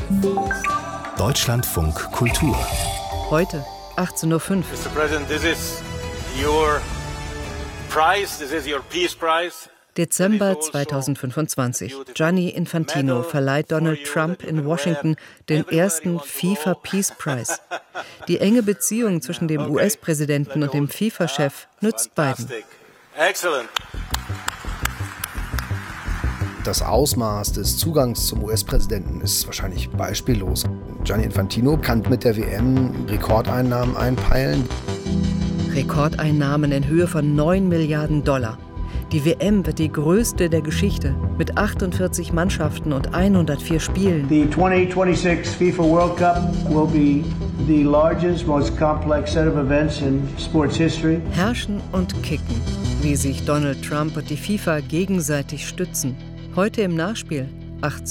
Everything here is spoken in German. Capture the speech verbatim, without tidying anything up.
Deutschlandfunk Kultur. Heute, achtzehn Uhr fünf. Mister President, this is your prize, this is your peace prize. Dezember zweitausendfünfundzwanzig. Gianni Infantino verleiht Donald Trump in Washington den ersten FIFA Peace Prize. Die enge Beziehung zwischen dem U S-Präsidenten und dem FIFA-Chef nützt beiden. Excellent. Das Ausmaß des Zugangs zum U S-Präsidenten ist wahrscheinlich beispiellos. Gianni Infantino kann mit der W M Rekordeinnahmen einpeilen. Rekordeinnahmen in Höhe von neun Milliarden Dollar. Die W M wird die größte der Geschichte mit achtundvierzig Mannschaften und hundertvier Spielen. The twenty twenty-six FIFA World Cup will be the largest, most complex set of events in sports history. Herrschen und kicken, wie sich Donald Trump und die FIFA gegenseitig stützen. Heute im Nachspiel, achtzehn